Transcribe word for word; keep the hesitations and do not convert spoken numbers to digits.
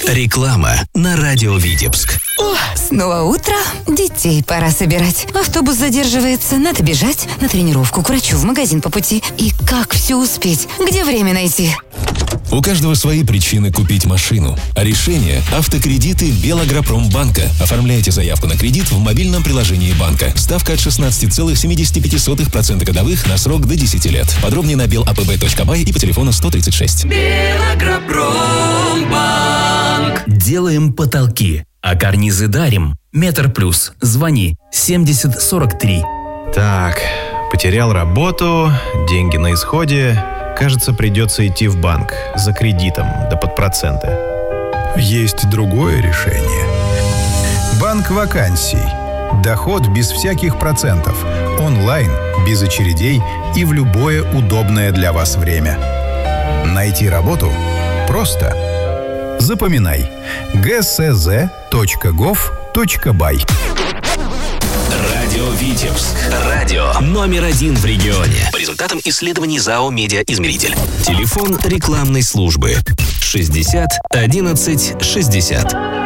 Реклама на радио Витебск. О, снова утро, детей пора собирать. Автобус задерживается, надо бежать на тренировку, к врачу, в магазин по пути. И как все успеть? Где время найти? У каждого свои причины купить машину. А решение – автокредиты Белагропромбанка. Оформляйте заявку на кредит в мобильном приложении банка. Ставка от шестнадцать целых семьдесят пять сотых процента годовых на срок до десяти лет. Подробнее на бел а пэ бэ точка бай и по телефону сто тридцать шесть. Белагропромбанк. Делаем потолки, а карнизы дарим. Метр плюс. Звони семьдесят сорок три. Так, потерял работу, деньги на исходе. Кажется, придется идти в банк за кредитом, да под проценты. Есть другое решение. Банк вакансий. Доход без всяких процентов. Онлайн, без очередей и в любое удобное для вас время. Найти работу просто. Запоминай. гэ эс зэ точка гов точка бай. Радио Витебск. Радио номер один в регионе. По результатам исследований ЗАО «Медиаизмеритель». Телефон рекламной службы шестьдесят одиннадцать шестьдесят.